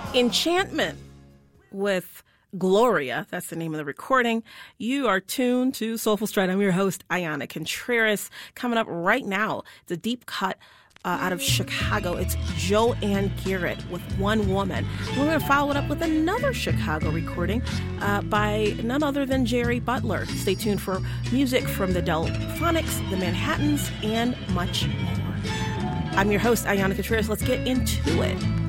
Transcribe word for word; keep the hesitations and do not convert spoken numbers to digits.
Enchantment with Gloria. That's the name of the recording. You are tuned to Soulful Stride. I'm your host, Ayana Contreras. Coming up right now, it's a deep cut uh, out of Chicago. It's Joanne Garrett with One Woman. We're going to follow it up with another Chicago recording uh, by none other than Jerry Butler. Stay tuned for music from the Delphonics, the Manhattans, and much more. I'm your host, Ayana Contreras. Let's get into it.